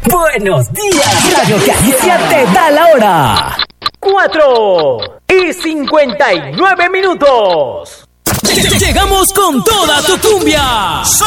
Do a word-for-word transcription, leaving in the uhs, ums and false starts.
Buenos días, Radio Caricia te da la hora. Cuatro y cincuenta y nueve minutos. Llegamos con toda tu cumbia.